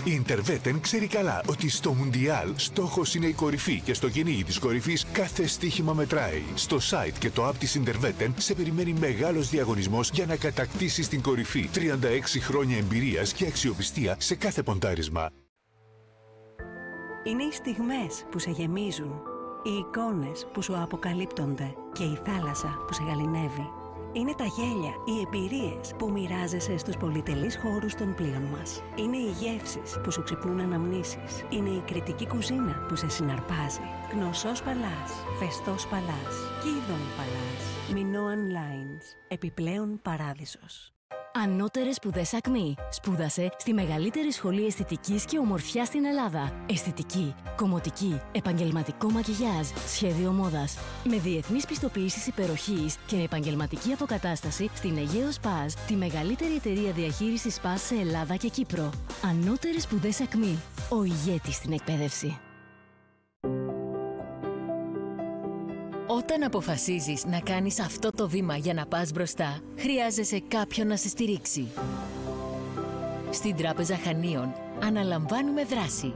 Η Interveten ξέρει καλά ότι στο Μουντιάλ στόχος είναι η κορυφή και στο κυνήγι της κορυφής κάθε στοίχημα μετράει. Στο site και το app της Interveten σε περιμένει μεγάλος διαγωνισμός για να κατακτήσεις την κορυφή. 36 χρόνια εμπειρίας και αξιοπιστία σε κάθε ποντάρισμα. Είναι οι στιγμές που σε γεμίζουν, οι εικόνες που σου αποκαλύπτονται και η θάλασσα που σε γαληνεύει. Είναι τα γέλια, οι εμπειρίες που μοιράζεσαι στους πολυτελείς χώρους των πλοίων μας. Είναι οι γεύσεις που σου ξυπνούν αναμνήσεις. Είναι η κριτική κουζίνα που σε συναρπάζει. Γνωσός Παλάς, Φεστός Παλάς, Κίδων Παλάς, Minoan Lines. Επιπλέον παράδεισος. Ανώτερες σπουδές ΑΚΜΗ. Σπούδασε στη μεγαλύτερη σχολή αισθητικής και ομορφιάς στην Ελλάδα. Αισθητική, κομμωτική, επαγγελματικό μακιγιάζ, σχέδιο μόδας. Με διεθνείς πιστοποιήσεις υπεροχής και επαγγελματική αποκατάσταση στην Αιγαίο Σπας, τη μεγαλύτερη εταιρεία διαχείρισης σπας σε Ελλάδα και Κύπρο. Ανώτερες σπουδές ΑΚΜΗ. Ο ηγέτης στην εκπαίδευση. Όταν αποφασίζεις να κάνεις αυτό το βήμα για να πας μπροστά, χρειάζεσαι κάποιον να σε στηρίξει. Στην Τράπεζα Χανίων αναλαμβάνουμε δράση